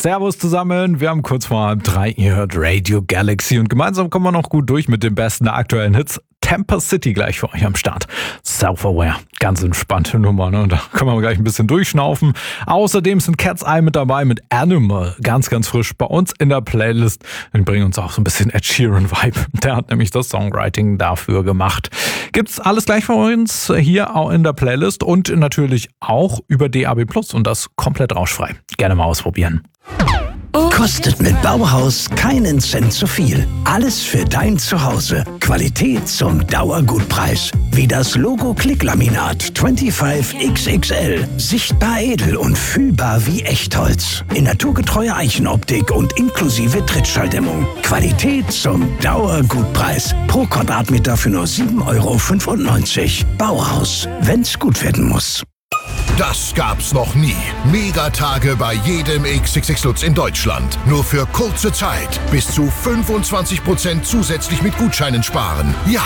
Servus zusammen, wir haben kurz vor 3, ihr hört Radio Galaxy und gemeinsam kommen wir noch gut durch mit den besten aktuellen Hits. Tampa City gleich für euch am Start. Self-Aware, ganz entspannte Nummer, ne? Da können wir gleich ein bisschen durchschnaufen. Außerdem sind Cat's Eye mit dabei mit Animal, ganz, ganz frisch bei uns in der Playlist. Die bringen uns auch so ein bisschen Ed Sheeran-Vibe. Der hat nämlich das Songwriting dafür gemacht. Gibt's alles gleich für uns hier auch in der Playlist und natürlich auch über DAB+ und das komplett rauschfrei. Gerne mal ausprobieren. Kostet mit Bauhaus keinen Cent zu viel. Alles für dein Zuhause. Qualität zum Dauergutpreis. Wie das Logo Klicklaminat 25XXL. Sichtbar edel und fühlbar wie Echtholz. In naturgetreuer Eichenoptik und inklusive Trittschalldämmung. Qualität zum Dauergutpreis. Pro Quadratmeter für nur 7,95 €. Bauhaus, wenn's gut werden muss. Das gab's noch nie. Megatage bei jedem XXX Lutz in Deutschland. Nur für kurze Zeit. Bis zu 25% zusätzlich mit Gutscheinen sparen. Ja,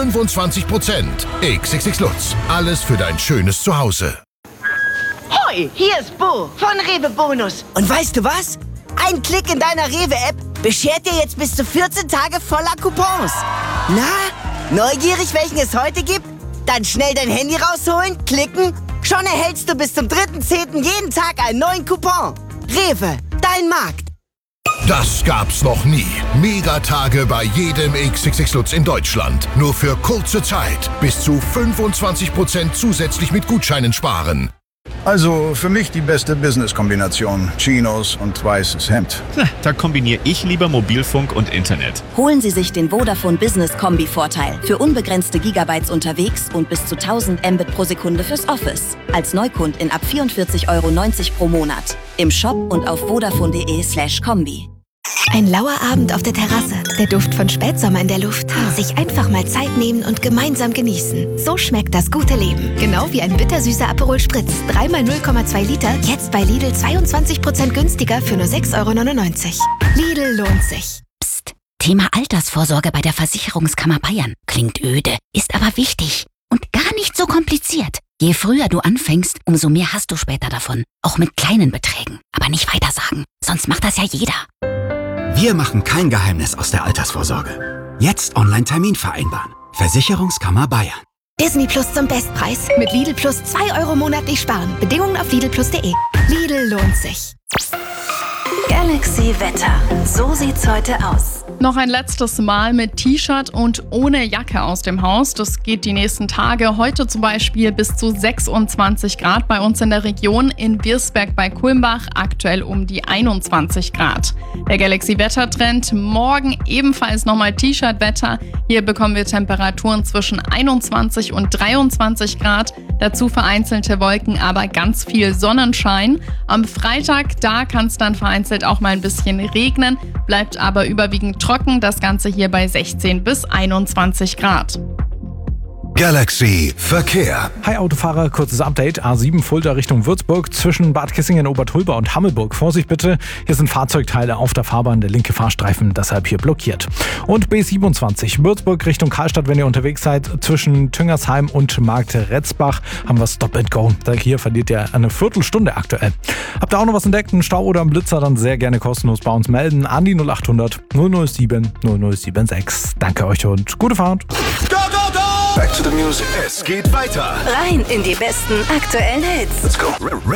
25%. XXX Lutz. Alles für dein schönes Zuhause. Hoi, hier ist Bo von Rewe Bonus. Und weißt du was? Ein Klick in deiner Rewe-App beschert dir jetzt bis zu 14 Tage voller Coupons. Na, neugierig, welchen es heute gibt? Dann schnell dein Handy rausholen, klicken. Schon erhältst du bis zum 3.10. jeden Tag einen neuen Coupon. Rewe, dein Markt. Das gab's noch nie. Megatage bei jedem XXX Lutz in Deutschland. Nur für kurze Zeit. Bis zu 25% zusätzlich mit Gutscheinen sparen. Also für mich die beste Business-Kombination. Chinos und weißes Hemd. Da kombiniere ich lieber Mobilfunk und Internet. Holen Sie sich den Vodafone Business Kombi-Vorteil für unbegrenzte Gigabytes unterwegs und bis zu 1000 Mbit pro Sekunde fürs Office. Als Neukundin ab 44,90 € pro Monat. Im Shop und auf vodafone.de/kombi. Ein lauer Abend auf der Terrasse, der Duft von Spätsommer in der Luft. Sich einfach mal Zeit nehmen und gemeinsam genießen. So schmeckt das gute Leben. Genau wie ein bittersüßer Aperol Spritz. 3 x 0,2 Liter, jetzt bei Lidl 22% günstiger für nur 6,99 €. Lidl lohnt sich. Psst, Thema Altersvorsorge bei der Versicherungskammer Bayern. Klingt öde, ist aber wichtig und gar nicht so kompliziert. Je früher du anfängst, umso mehr hast du später davon. Auch mit kleinen Beträgen. Aber nicht weitersagen, sonst macht das ja jeder. Wir machen kein Geheimnis aus der Altersvorsorge. Jetzt Online-Termin vereinbaren. Versicherungskammer Bayern. Disney Plus zum Bestpreis. Mit Lidl Plus 2 € monatlich sparen. Bedingungen auf lidlplus.de. Lidl lohnt sich. Galaxy Wetter. So sieht's heute aus. Noch ein letztes Mal mit T-Shirt und ohne Jacke aus dem Haus. Das geht die nächsten Tage. Heute zum Beispiel bis zu 26 Grad bei uns in der Region. In Wirsberg bei Kulmbach aktuell um die 21 Grad. Der Galaxy-Wettertrend. Morgen ebenfalls nochmal T-Shirt-Wetter. Hier bekommen wir Temperaturen zwischen 21 und 23 Grad. Dazu vereinzelte Wolken, aber ganz viel Sonnenschein. Am Freitag, da kann es dann vereinzelt auch mal ein bisschen regnen. Bleibt aber überwiegend trocken. Das Ganze hier bei 16 bis 21 Grad. Galaxy Verkehr. Hi Autofahrer, kurzes Update. A7 Fulda Richtung Würzburg zwischen Bad Kissingen, Obertulba und Hammelburg. Vorsicht bitte, hier sind Fahrzeugteile auf der Fahrbahn, der linke Fahrstreifen deshalb hier blockiert. Und B27 Würzburg Richtung Karlstadt, wenn ihr unterwegs seid, zwischen Tüngersheim und Marktretzbach haben wir Stop and Go. Hier verliert ihr eine Viertelstunde aktuell. Habt ihr auch noch was entdeckt, einen Stau oder einen Blitzer, dann sehr gerne kostenlos bei uns melden an die 0800 007 0076. Danke euch und gute Fahrt. Go, go, go! Back to the music. Es geht weiter. Rein in die besten aktuellen Hits. Let's go.